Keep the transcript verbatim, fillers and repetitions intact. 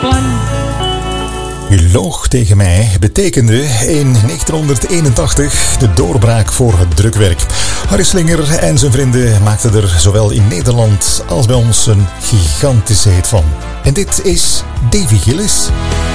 plan. U loog tegen mij betekende in negentienhonderdeenentachtig de doorbraak voor het drukwerk. Harry Slinger en zijn vrienden maakten er zowel in Nederland als bij ons een gigantische hit van. En dit is Davy Gillis.